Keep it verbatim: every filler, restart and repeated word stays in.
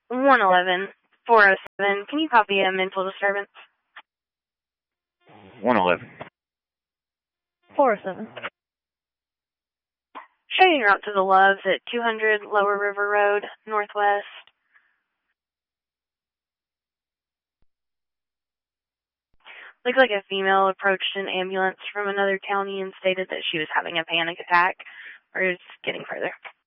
one eleven, four oh seven. Can you copy a mental disturbance? one eleven. four oh seven. Showing route to the Loves at two hundred Lower River Road, Northwest. Looks like a female approached an ambulance from another county and stated that she was having a panic attack or is getting further.